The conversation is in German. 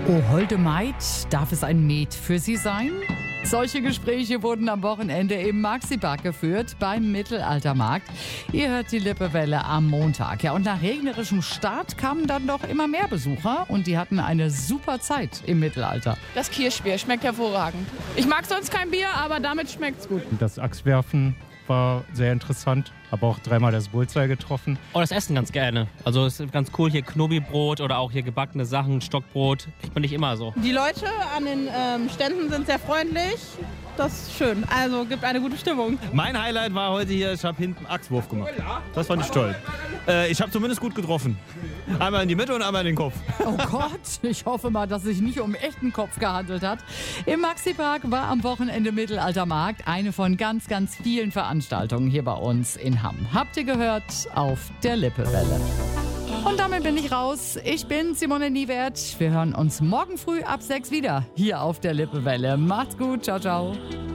Oh, holde Maid, darf es ein Met für Sie sein? Solche Gespräche wurden am Wochenende im Maxi-Park geführt, beim Mittelaltermarkt. Ihr hört die Lippewelle am Montag. Ja, und nach regnerischem Start kamen dann doch immer mehr Besucher und die hatten eine super Zeit im Mittelalter. Das Kirschbier schmeckt hervorragend. Ich mag sonst kein Bier, aber damit schmeckt's gut. Das Axtwerfen war sehr interessant. Habe auch 3-mal das Bullseye getroffen. Oh, das Essen ganz gerne. Also es ist ganz cool, hier Knobi-Brot oder auch hier gebackene Sachen, Stockbrot. Kriegt man nicht immer so. Die Leute an den Ständen sind sehr freundlich. Das ist schön. Also gibt eine gute Stimmung. Mein Highlight war heute hier, ich habe hinten Axtwurf gemacht. Das fand ich toll. Ich habe zumindest gut getroffen. Einmal in die Mitte und einmal in den Kopf. Oh Gott, ich hoffe mal, dass es sich nicht um echten Kopf gehandelt hat. Im Maxi-Park war am Wochenende Mittelaltermarkt eine von ganz, ganz vielen Veranstaltungen hier bei uns in Hamm. Habt ihr gehört auf der Lippewelle. Und damit bin ich raus. Ich bin Simone Niewert. Wir hören uns morgen früh ab 6 wieder hier auf der Lippewelle. Macht's gut. Ciao, ciao.